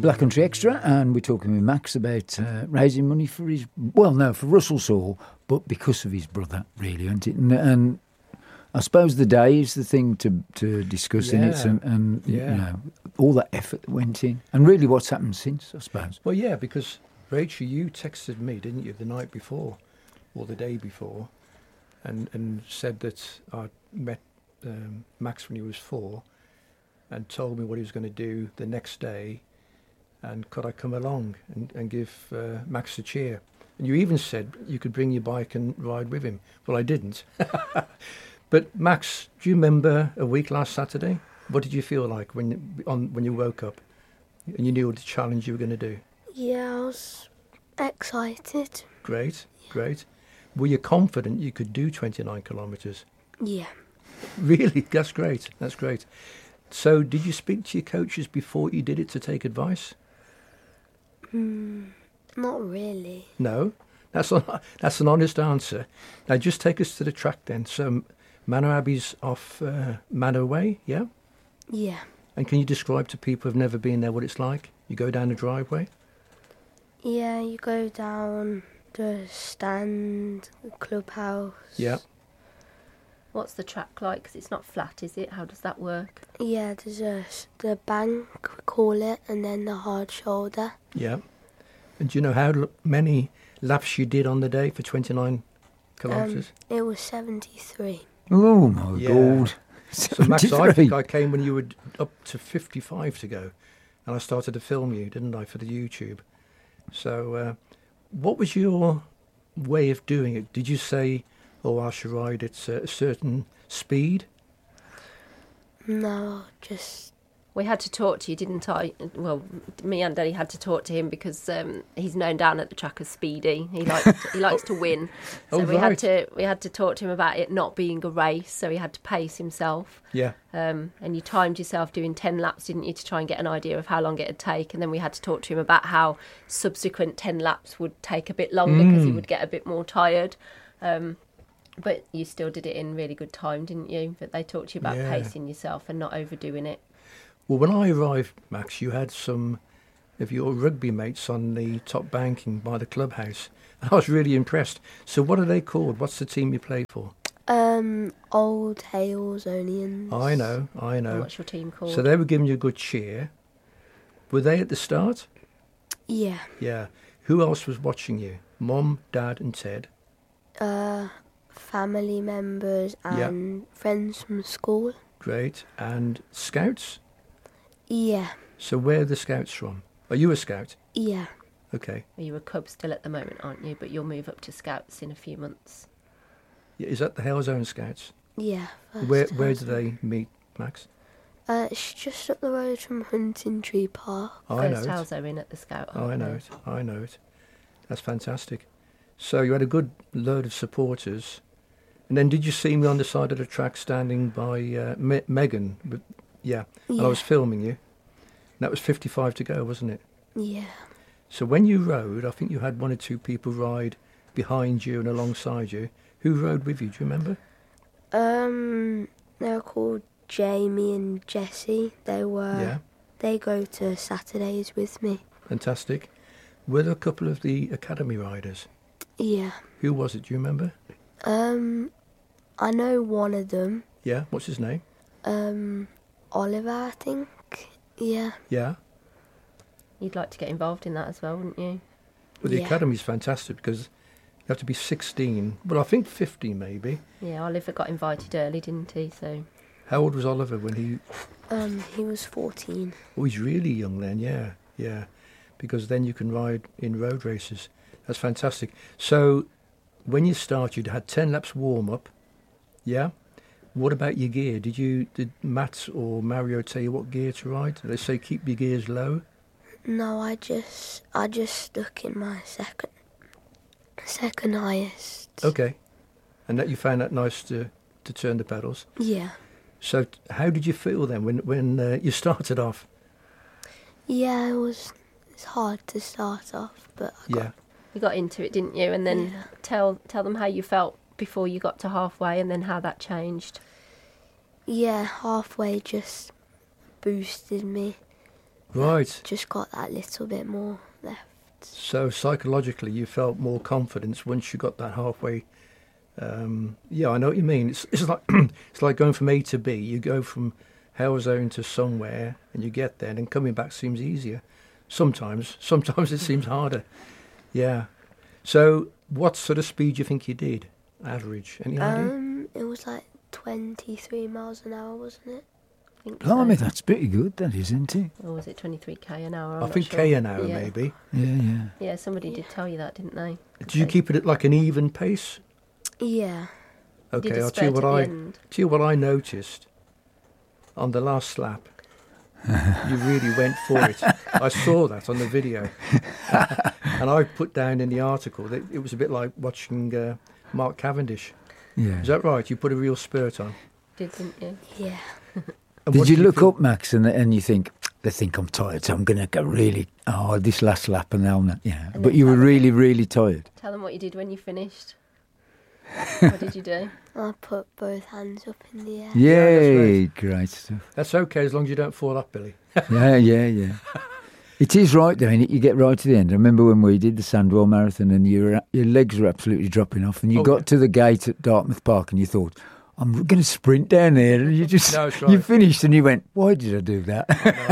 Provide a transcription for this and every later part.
Black Country Extra, and we're talking with Max about raising money for his, for Russell Saul, but because of his brother, really, isn't it? And I suppose the day is the thing to discuss in it, and you know, all that effort that went in, and really what's happened since, I suppose. Well, yeah, because Rachel, you texted me, didn't you, the night before, or the day before, and said that I met Max when he was 4, and told me what he was going to do the next day, and could I come along and give Max a cheer? And you even said you could bring your bike and ride with him. Well, I didn't. But Max, do you remember a week last Saturday? What did you feel like when you woke up and you knew the challenge you were going to do? Yeah, I was excited. Great, great. Were you confident you could do 29 kilometres? Yeah. Really? That's great. That's great. So did you speak to your coaches before you did it to take advice? Not really. No? That's an honest answer. Now just take us to the track then. So Manor Abbey's off Manor Way, yeah? Yeah. And can you describe to people who've never been there what it's like? You go down the driveway? Yeah, you go down the stand, the clubhouse. Yeah. What's the track like? Because it's not flat, is it? How does that work? Yeah, there's the bank, we call it, and then the hard shoulder. Yeah. And do you know how many laps you did on the day for 29 kilometres? It was 73. Oh, my God. So Max, I 73. think I came when you were up to 55 to go. And I started to film you, didn't I, for the YouTube. So what was your way of doing it? Did you say, I should ride at a certain speed? No, just... We had to talk to you, didn't I? Well, me and Daddy had to talk to him because he's known down at the track as Speedy. He likes to win. So we had to talk to him about it not being a race. So he had to pace himself. Yeah. And you timed yourself doing 10 laps, didn't you, to try and get an idea of how long it'd take. And then we had to talk to him about how subsequent 10 laps would take a bit longer because he would get a bit more tired. But you still did it in really good time, didn't you? But they talked to you about pacing yourself and not overdoing it. Well, when I arrived, Max, you had some of your rugby mates on the top banking by the clubhouse. And I was really impressed. So what are they called? What's the team you play for? Old Hales Onions. I know. And what's your team called? So they were giving you a good cheer. Were they at the start? Yeah. Yeah. Who else was watching you? Mum, Dad and Ted? Family members and friends from school. Great. And scouts? Yeah. So where are the scouts from? Are you a scout? Yeah. Okay. Well, you're a cub still at the moment, aren't you? But you'll move up to scouts in a few months. Yeah, is that the Hale Zone Scouts? Yeah. Where do they meet, Max? It's just up the road from Hunting Tree Park. I know First it. house in at the scout. I know it. That's fantastic. So you had a good load of supporters. And then did you see me on the side of the track standing by Megan? Yeah. And I was filming you. That was 55 to go, wasn't it? Yeah. So when you rode, I think you had one or two people ride behind you and alongside you. Who rode with you? Do you remember? They were called Jamie and Jessie. They go to Saturdays with me. Fantastic. Were there a couple of the academy riders? Yeah. Who was it? Do you remember? I know one of them. Yeah. What's his name? Oliver, I think. Yeah. Yeah. You'd like to get involved in that as well, wouldn't you? Well, the academy's fantastic because you have to be 16. Well, I think 50 maybe. Yeah, Oliver got invited early, didn't he? So. How old was Oliver when he... He was 14. Oh, he's really young then, yeah. Because then you can ride in road races. That's fantastic. So when you started, you had 10 laps warm-up, yeah? What about your gear? Did Matt or Mario tell you what gear to ride? Did they say keep your gears low? No, I just stuck in my second highest. Okay. And that you found that nice to turn the pedals? Yeah. So how did you feel then when you started off? Yeah, it's hard to start off, but you got into it, didn't you? And then tell them how you felt before you got to halfway and then how that changed. Yeah, halfway just boosted me. Right. Just got that little bit more left. So psychologically, you felt more confidence once you got that halfway. Yeah, I know what you mean. It's like it's like going from A to B. You go from hell zone to somewhere, and you get there, and then coming back seems easier. Sometimes it seems harder. Yeah. So, what sort of speed do you think you did? Average? Any idea? It was like 23 miles an hour, wasn't it? I think Blimey, so. that's pretty good, that is, isn't it? Or was it 23k an hour? I think K an hour, yeah. maybe. Yeah. Yeah, somebody did tell you that, didn't they? Did you keep it at like an even pace? Yeah. Did Okay, a I'll tell you spurt what at the end. tell you what I noticed on the last lap. You really went for it. I saw that on the video, and I put down in the article that it was a bit like watching Mark Cavendish. Yeah. Is that right? You put a real spurt on. Didn't you? Yeah. And Did what you do look feel- up, Max, and you think, they think I'm tired, so I'm going to go really, this last lap, and they'll not, yeah. And But then you were tell them. really, really tired. Tell them what you did when you finished. What did you do? I put both hands up in the air. Yay, great stuff. That's okay as long as you don't fall off, Billy. Yeah. It is right, though, innit? You get right to the end. I remember when we did the Sandwell Marathon and your legs were absolutely dropping off, and you got to the gate at Dartmouth Park and you thought, I'm going to sprint down there, and you just No, that's right. you finished and you went, why did I do that?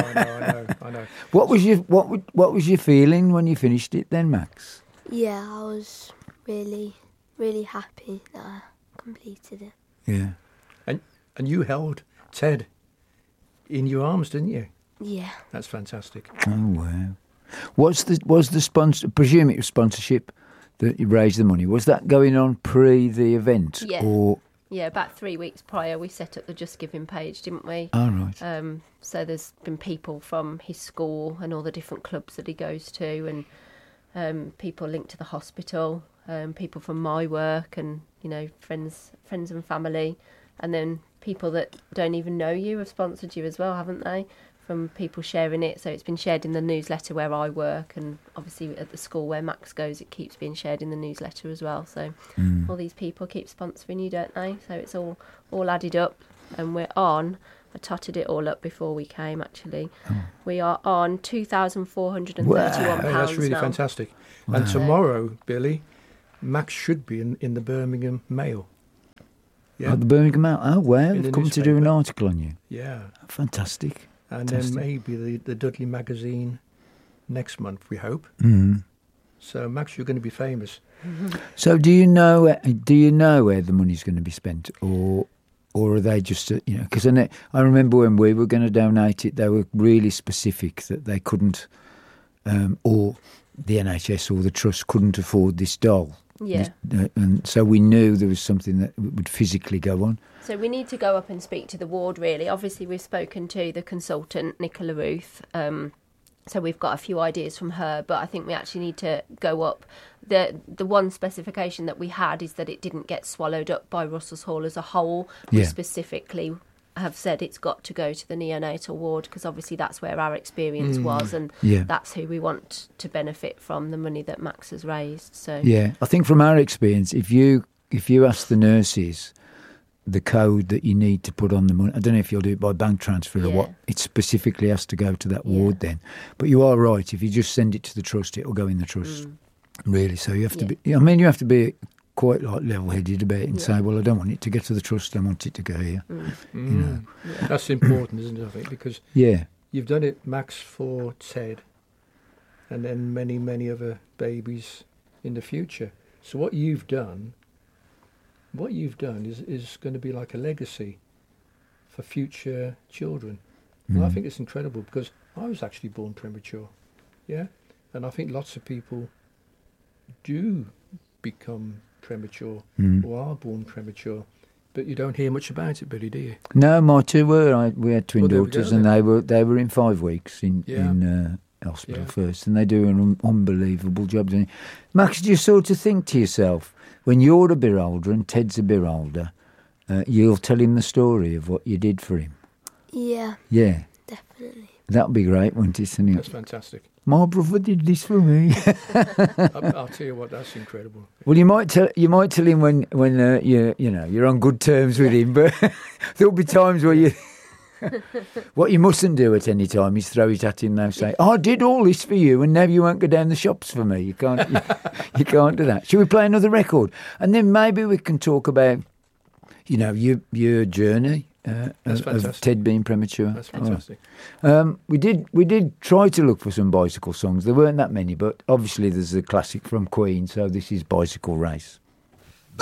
I know. What was your feeling when you finished it then, Max? Yeah, I was really, really happy that I completed it. Yeah. And you held Ted in your arms, didn't you? Yeah. That's fantastic. Oh wow! Was the sponsor? Presume it was sponsorship that you raised the money. Was that going on pre the event? Yeah. Or Yeah, about 3 weeks prior, we set up the Just Giving page, didn't we? oh right. So there's been people from his school and all the different clubs that he goes to, and people linked to the hospital, people from my work, and friends and family, and then people that don't even know you have sponsored you as well, haven't they? From people sharing it, so it's been shared in the newsletter where I work, and obviously at the school where Max goes, it keeps being shared in the newsletter as well. So all these people keep sponsoring you, don't they? So it's all added up, and we're on. I totted it all up before we came. Actually, we are on £2,431 Hey, that's really now. fantastic. And tomorrow, Billy, Max should be in the Birmingham Mail. Yeah, Oh, the Birmingham Mail. Oh wow! In the They've come to do an newspaper. article on you. yeah. Fantastic. And Fantastic. then maybe the Dudley magazine next month, we hope. Mm. So, Max, you're going to be famous. So do you know where the money's going to be spent, or are they just because I remember when we were going to donate it, they were really specific that they couldn't, or the NHS or the trust couldn't afford this doll. Yeah. And so we knew there was something that would physically go on. So we need to go up and speak to the ward, really. Obviously, we've spoken to the consultant, Nicola Ruth. So we've got a few ideas from her, but I think we actually need to go up. The one specification that we had is that it didn't get swallowed up by Russell's Hall as a whole. We Yeah. specifically have said it's got to go to the neonatal ward, because obviously that's where our experience was, and Yeah. that's who we want to benefit from the money that Max has raised. So Yeah, I think from our experience, if you ask the nurses the code that you need to put on the money, I don't know if you'll do it by bank transfer or Yeah. what, it specifically has to go to that Yeah. ward then. But you are right, if you just send it to the trust, it will go in the trust. Really, so you have to be, I mean, you have to be quite like level-headed about it and say, well, I don't want it to get to the trust, I want it to go here. That's important, isn't it, I think? Because Yeah, you've done it, Max, for Ted, and then many, many other babies in the future. So what you've done is going to be like a legacy for future children. And I think it's incredible, because I was actually born premature, yeah? And I think lots of people do become premature or are born premature, but you don't hear much about it, Billy, do you? no, my two were. We had twin Well, there we daughters, go and then. they were in 5 weeks in hospital Yeah. first, and they do an unbelievable job. Don't they? Max, do you sort of think to yourself, when you're a bit older and Ted's a bit older, you'll tell him the story of what you did for him? Yeah, Yeah, definitely. that'd be great, wouldn't it? And That's fantastic. my brother did this for me. I'll tell you what, that's incredible. Well, you might tell him when you're on good terms with him, but there'll be times where What you mustn't do at any time is throw it at him now, say, I did all this for you and now you won't go down the shops for me. You can't you can't do that. Shall we play another record? And then maybe we can talk about, your journey of Ted being premature. That's fantastic. We did try to look for some bicycle songs. There weren't that many, but obviously there's a classic from Queen, so this is Bicycle Race.